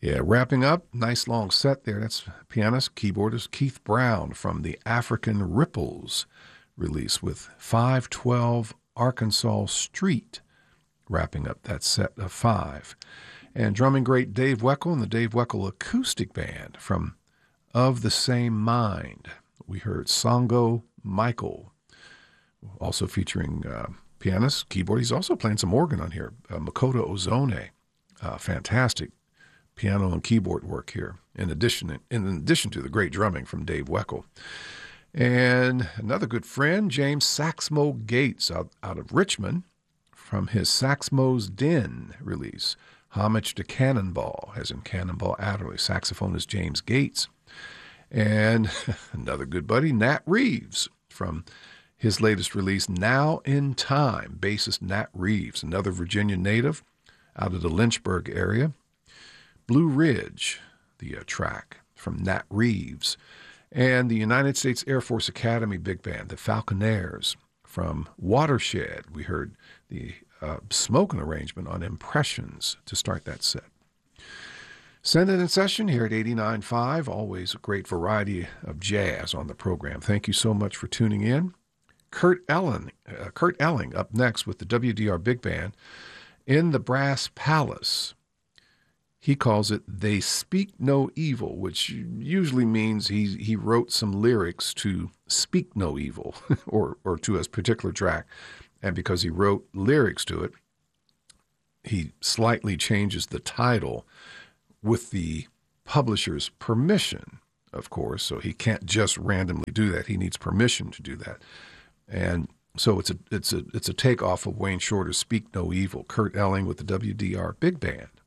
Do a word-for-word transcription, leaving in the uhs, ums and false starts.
Yeah, wrapping up, nice long set there. That's pianist, keyboardist Keith Brown from the African Ripples release with five twelve Arkansas Street, wrapping up that set of five. And drumming great Dave Weckl and the Dave Weckl Acoustic Band from Of the Same Mind. We heard Songo Michael, also featuring uh, pianist, keyboard. He's also playing some organ on here. Uh, Makoto Ozone, uh, fantastic piano and keyboard work here, in addition in addition to the great drumming from Dave Weckl. And another good friend, James Saxmo Gates, out, out of Richmond, from his Saxmo's Den release, Homage to Cannonball, as in Cannonball Adderley. Saxophonist James Gates. And another good buddy, Nat Reeves, from his latest release, Now in Time, bassist Nat Reeves, another Virginia native out of the Lynchburg area. Blue Ridge, the uh, track from Nat Reeves. And the United States Air Force Academy Big Band, the Falconeers, from Watershed. We heard the uh, Smokin' arrangement on Impressions to start that set. Send it in session here at eighty-nine point five. Always a great variety of jazz on the program. Thank you so much for tuning in. Kurt Elling, uh, Kurt Elling up next with the W D R Big Band in the Brass Palace. He calls it They Speak No Evil, which usually means he, he wrote some lyrics to Speak No Evil or, or to a particular track. And because he wrote lyrics to it, he slightly changes the title with the publisher's permission, of course. So he can't just randomly do that. He needs permission to do that. And so it's a it's a it's a takeoff of Wayne Shorter's Speak No Evil. Kurt Elling with the W D R Big Band.